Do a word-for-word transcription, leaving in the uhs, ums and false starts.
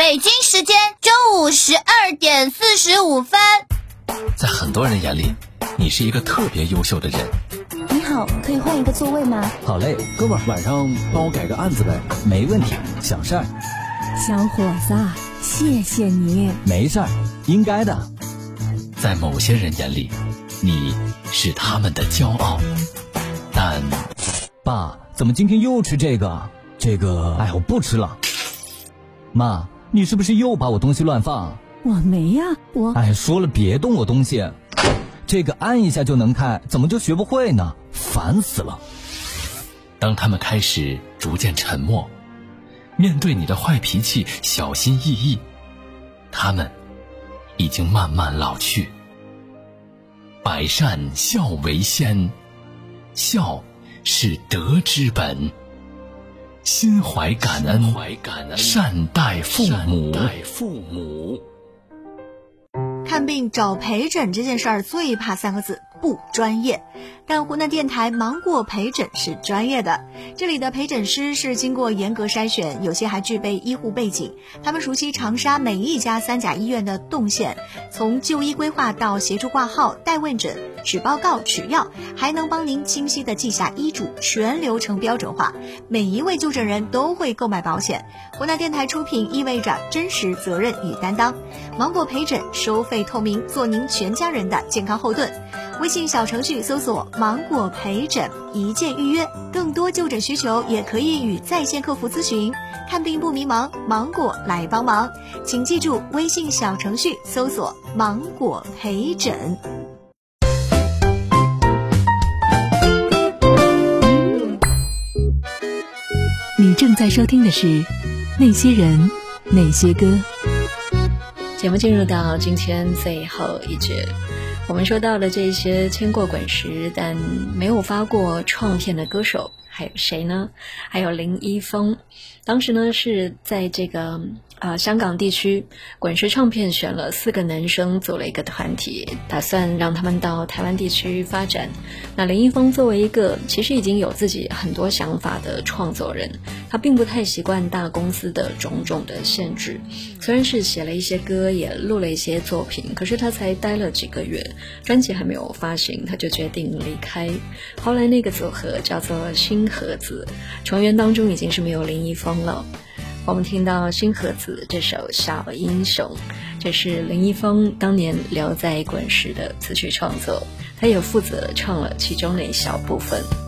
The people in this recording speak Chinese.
北京时间中午十二点四十五分。 在很多人眼里，你是一个特别优秀的人。 你好，可以换一个座位吗？ 好嘞，哥们儿，晚上帮我改个案子呗。 没问题，小事儿。 小伙子，谢谢你。 没事儿，应该的。 在某些人眼里，你是他们的骄傲，但爸，怎么今天又吃这个？这个，哎，我不吃了。妈，你是不是又把我东西乱放？ 我没呀，我…… 哎，说了别动我东西。这个按一下就能开，怎么就学不会呢？烦死了。 当他们开始逐渐沉默，面对你的坏脾气小心翼翼，他们已经慢慢老去。百善孝为先，孝是德之本，心怀感恩，善待父母。 看病找陪诊这件事儿最怕三个字，不专业。但湖南电台芒果陪诊是专业的，这里的陪诊师是经过严格筛选，有些还具备医护背景，他们熟悉长沙每一家三甲医院的动线，从就医规划到协助挂号、带问诊、取报告、取药，还能帮您清晰地记下医嘱，全流程标准化。每一位就诊人都会购买保险，湖南电台出品意味着真实、责任与担当。芒果陪诊收费透明，做您全家人的健康后盾。微信小程序搜索芒果陪诊，一键预约，更多就诊需求也可以与在线客服咨询。看病不迷茫，芒果来帮忙。请记住微信小程序搜索芒果陪诊。 你正在收听的是那些人那些歌。 节目进入到今天最后一节，我们说到了这些签过滚石但没有发过唱片的歌手还有谁呢？还有林一峰。当时呢是在这个呃香港地区，滚石唱片选了四个男生组了一个团体，打算让他们到台湾地区发展。那林一峰作为一个其实已经有自己很多想法的创作人，他并不太习惯大公司的种种的限制。虽然是写了一些歌，也录了一些作品，可是他才待了几个月，专辑还没有发行，他就决定离开。后来那个组合叫做新盒子，成员当中已经是没有林一峰了。我们听到新盒子这首小英雄，这是林一峰当年留在滚石的词曲创作，他也负责唱了其中的一小部分。